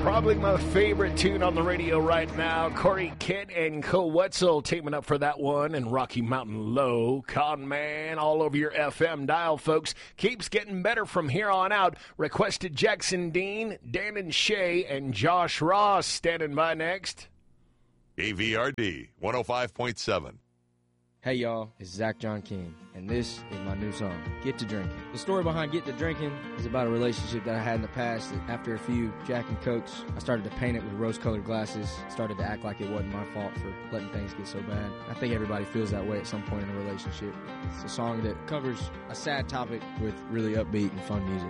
probably my favorite tune on the radio right now. Corey Kitt and Co Wetzel teaming up for that one, and Rocky Mountain Low. Con Man all over your FM dial, folks. Keeps getting better from here on out. Requested Jackson Dean, Dan and Shay, and Josh Ross standing by next. KVRD 105.7. Hey y'all, it's Zach John King, and this is my new song, Get to Drinking. The story behind Get to Drinking is about a relationship that I had in the past that after a few Jack and Cokes, I started to paint it with rose-colored glasses, started to act like it wasn't my fault for letting things get so bad. I think everybody feels that way at some point in a relationship. It's a song that covers a sad topic with really upbeat and fun music.